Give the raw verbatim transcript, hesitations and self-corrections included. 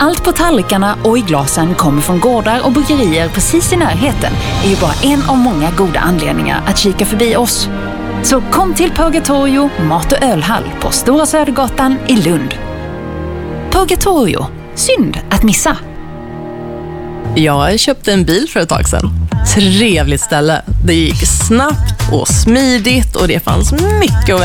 allt på tallrikarna och i glasen kommer från gårdar och bryggerier precis i närheten är ju bara en av många goda anledningar att kika förbi oss. Så kom till Purgatorio mat- och ölhall på Stora Södergatan i Lund. Purgatorio, synd att missa. Jag köpte en bil för ett tag sedan. Trevligt ställe. Det gick snabbt och smidigt och det fanns mycket att